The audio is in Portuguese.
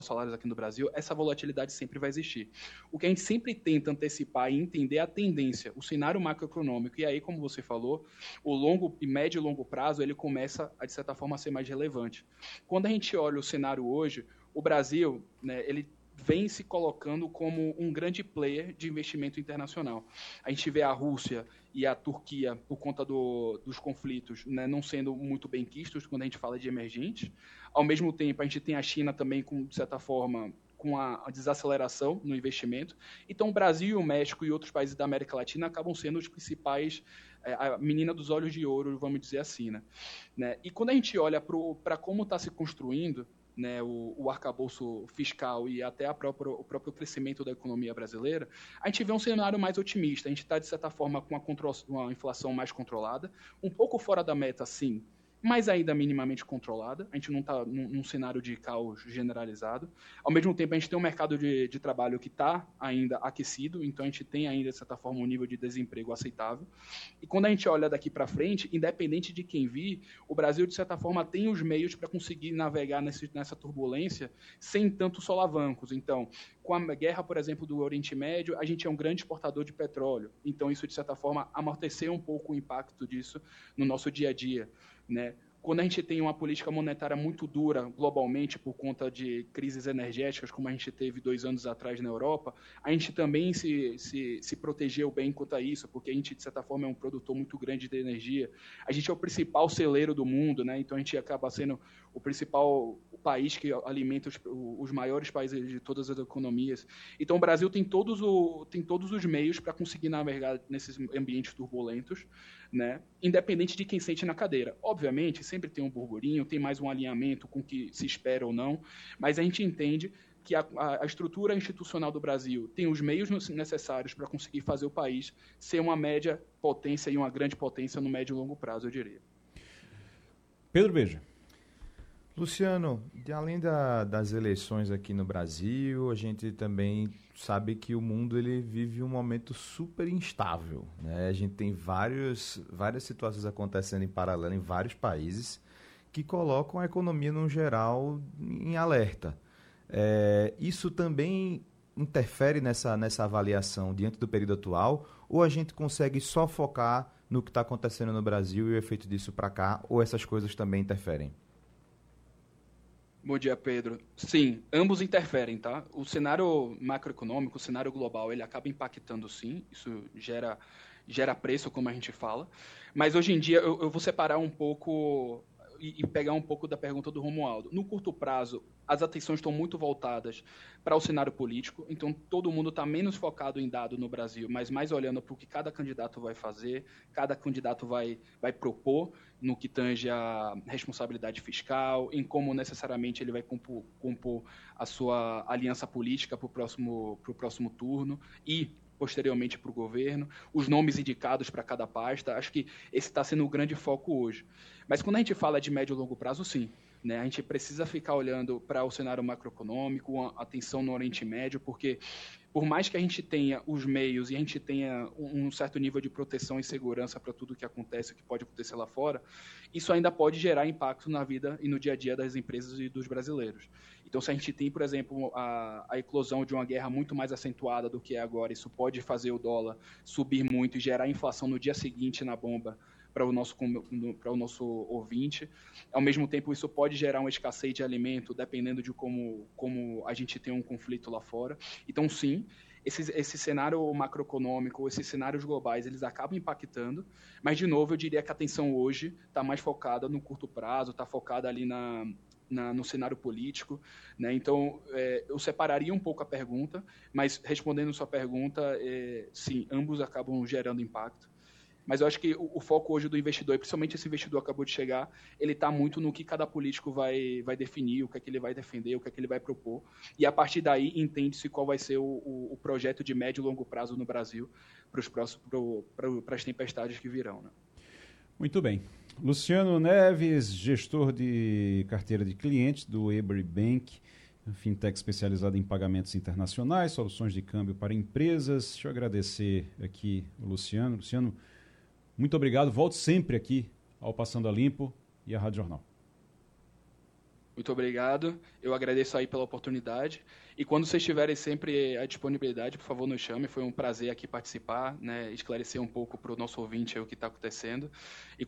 salários aqui no Brasil, essa volatilidade sempre vai existir. O que a gente sempre tenta antecipar e entender é a tendência, o cenário macroeconômico, e aí, como você falou, o longo e médio e longo prazo, ele começa, de certa forma, a ser mais relevante. Quando a gente olha o cenário hoje, o Brasil, né, ele vem se colocando como um grande player de investimento internacional. A gente vê a Rússia e a Turquia, por conta dos conflitos, né, não sendo muito bem quistos quando a gente fala de emergentes. Ao mesmo tempo, a gente tem a China também, de certa forma, com a desaceleração no investimento. Então, o Brasil e o México e outros países da América Latina acabam sendo os principais, a menina dos olhos de ouro, vamos dizer assim. Né? E quando a gente olha para como está se construindo, né, o arcabouço fiscal e até o próprio crescimento da economia brasileira, a gente vê um cenário mais otimista. A gente está, de certa forma, com uma inflação mais controlada, um pouco fora da meta, sim, mas ainda minimamente controlada. A gente não está num cenário de caos generalizado. Ao mesmo tempo, a gente tem um mercado de trabalho que está ainda aquecido, então a gente tem ainda, de certa forma, um nível de desemprego aceitável. E quando a gente olha daqui para frente, independente de quem vir, o Brasil, de certa forma, tem os meios para conseguir navegar nessa turbulência sem tantos solavancos. Então, com a guerra, por exemplo, do Oriente Médio, a gente é um grande exportador de petróleo. Então, isso, de certa forma, amorteceu um pouco o impacto disso no nosso dia a dia. Né? Quando a gente tem uma política monetária muito dura globalmente por conta de crises energéticas, como a gente teve 2 anos atrás na Europa, a gente também se protegeu bem quanto a isso, porque a gente, de certa forma, é um produtor muito grande de energia. A gente é o principal celeiro do mundo, né? Então a gente acaba sendo o principal país que alimenta os maiores países de todas as economias. Então o Brasil tem todos os meios para conseguir navegar nesses ambientes turbulentos, né? Independente de quem sente na cadeira. Obviamente, sempre tem um burburinho, tem mais um alinhamento com o que se espera ou não, mas a gente entende que a estrutura institucional do Brasil tem os meios necessários para conseguir fazer o país ser uma média potência e uma grande potência no médio e longo prazo, eu diria. Pedro Beja. Luciano, além das eleições aqui no Brasil, a gente também sabe que o mundo ele vive um momento super instável, né? A gente tem várias situações acontecendo em paralelo em vários países que colocam a economia no geral em alerta. Isso também interfere nessa avaliação diante do período atual, ou a gente consegue só focar no que está acontecendo no Brasil e o efeito disso para cá, ou essas coisas também interferem? Bom dia, Pedro. Sim, ambos interferem, tá? O cenário macroeconômico, o cenário global, ele acaba impactando sim, isso gera preço, como a gente fala. Mas hoje em dia eu vou separar um pouco e pegar um pouco da pergunta do Romualdo. No curto prazo, as atenções estão muito voltadas para o cenário político, então todo mundo está menos focado em dado no Brasil, mas mais olhando para o que cada candidato vai fazer, cada candidato vai propor no que tange a responsabilidade fiscal, em como necessariamente ele vai compor a sua aliança política para o próximo turno e posteriormente para o governo, os nomes indicados para cada pasta. Acho que esse está sendo o grande foco hoje. Mas quando a gente fala de médio e longo prazo, sim. Né? A gente precisa ficar olhando para o cenário macroeconômico, a atenção no Oriente Médio, porque por mais que a gente tenha os meios e a gente tenha um certo nível de proteção e segurança para tudo que acontece, que pode acontecer lá fora, isso ainda pode gerar impacto na vida e no dia a dia das empresas e dos brasileiros. Então, se a gente tem, por exemplo, a eclosão de uma guerra muito mais acentuada do que é agora, isso pode fazer o dólar subir muito e gerar inflação no dia seguinte na bomba para o nosso ouvinte. Ao mesmo tempo, isso pode gerar uma escassez de alimento, dependendo de como a gente tem um conflito lá fora. Então, sim, esse cenário macroeconômico, esses cenários globais, eles acabam impactando, mas, de novo, eu diria que a atenção hoje está mais focada no curto prazo, está focada ali no cenário político. Né? Então, eu separaria um pouco a pergunta, mas, respondendo sua pergunta, sim, ambos acabam gerando impacto. Mas eu acho que o foco hoje do investidor, e principalmente esse investidor acabou de chegar, ele está muito no que cada político vai definir, o que é que ele vai defender, o que é que ele vai propor. E a partir daí entende-se qual vai ser o projeto de médio e longo prazo no Brasil para as tempestades que virão. Né? Muito bem. Luciano Neves, gestor de carteira de clientes do Ebury Bank, fintech especializada em pagamentos internacionais, soluções de câmbio para empresas. Deixa eu agradecer aqui o Luciano. Luciano, muito obrigado. Volte sempre aqui ao Passando a Limpo e à Rádio Jornal. Muito obrigado. Eu agradeço aí pela oportunidade. E quando vocês tiverem sempre a disponibilidade, por favor, nos chame. Foi um prazer aqui participar, né, esclarecer um pouco para o nosso ouvinte aí o que está acontecendo. E